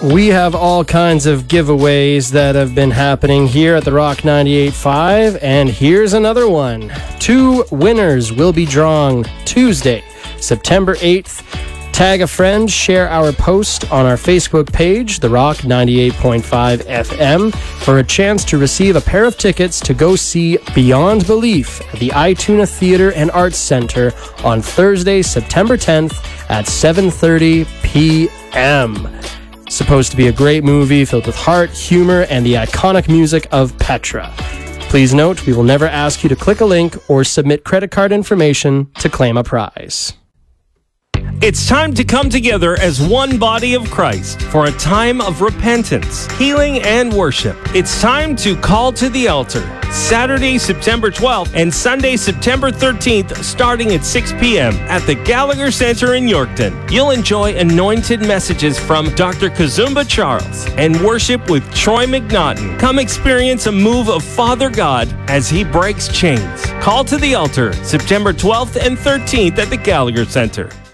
We have all kinds of giveaways that have been happening here at the Rock 98.5, and here's another one. 2 winners will be drawn Tuesday, September 8th. Tag a friend, share our post on our Facebook page, The Rock 98.5 FM, for a chance to receive a pair of tickets to go see Beyond Belief at the Ituna Theater and Arts Center on Thursday, September 10th at 7:30 p.m. Supposed to be a great movie filled with heart, humor, and the iconic music of Petra. Please note, we will never ask you to click a link or submit credit card information to claim a prize. It's time to come together as one body of Christ for a time of repentance, healing, and worship. It's time to call to the altar. Saturday, September 12th and Sunday, September 13th, starting at 6 p.m. at the Gallagher Center in Yorkton. You'll enjoy anointed messages from Dr. Kazumba Charles and worship with Troy McNaughton. Come experience a move of Father God as he breaks chains. Call to the altar, September 12th and 13th at the Gallagher Center.